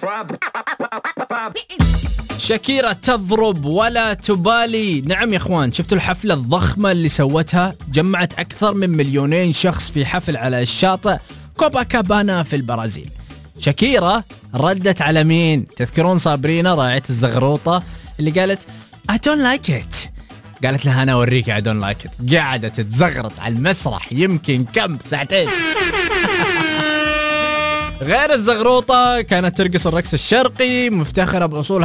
شاكيرا تضرب ولا تبالي. نعم يا اخوان، شفتوا الحفلة الضخمة اللي سوتها؟ جمعت أكثر من 2,000,000 شخص في حفل على الشاطئ كوباكابانا في البرازيل. شاكيرا ردت على مين؟ تذكرون صابرينا راعية الزغروطة اللي قالت I don't like it؟ قالت لها أنا أوريك I don't like it. قاعدة تتزغرط على المسرح يمكن كم ساعتين. غير الزغروطة كانت ترقص الرقص الشرقي، مفتخرة بأصولها